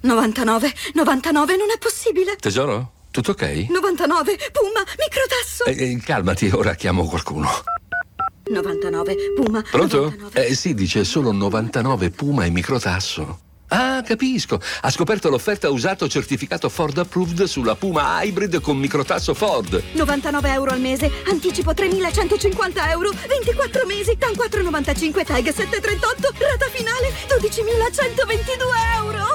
99, 99, non è possibile. Tesoro, tutto ok? 99, Puma, microtasso. Calmati, ora chiamo qualcuno. 99, Puma. Pronto? 99. Sì, dice solo 99 Puma e microtasso. Ah, capisco. Ha scoperto l'offerta usato certificato Ford Approved sulla Puma Hybrid con microtasso Ford. 99 euro al mese, anticipo 3.150 euro, 24 mesi, TAN 4,95, TAG 7,38, rata finale 12.122 euro.